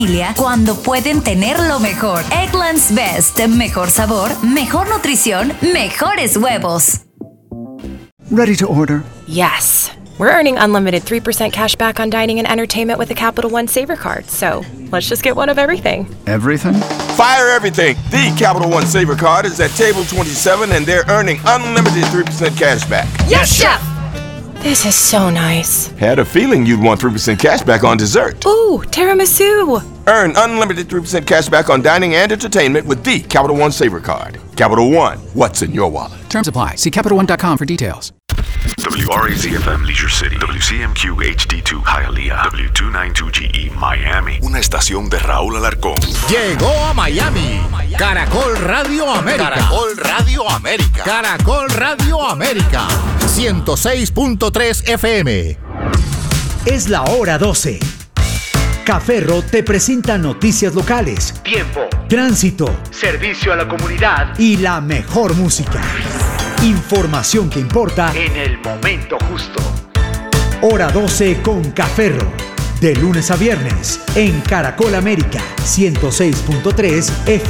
cuando pueden tener lo mejor. Eggland's Best. Mejor sabor, mejor nutrición, mejores huevos. Ready to order? Yes. We're earning unlimited 3% cash back on dining and entertainment with the Capital One Saver Card. So let's just get one of everything. Everything? Fire everything. The Capital One Saver Card is at table 27 and they're earning unlimited 3% cash back. Yes, Chef! This is so nice. Had a feeling you'd want 3% cash back on dessert. Ooh, tiramisu. Earn unlimited 3% cash back on dining and entertainment with the Capital One Saver Card. Capital One, what's in your wallet? Terms apply. See CapitalOne.com for details. WRAZ-FM Leisure City, WCMQ HD2 Hialeah, W292GE Miami. Una estación de Raúl Alarcón. Llegó a Miami. Caracol Radio América. Caracol Radio América. Caracol Radio América. 106.3 FM. Es la hora 12. Caferro te presenta noticias locales, tiempo, tránsito, servicio a la comunidad y la mejor música. Información que importa en el momento justo. Hora 12 con Caferro. De lunes a viernes en Caracol América 106.3 FM.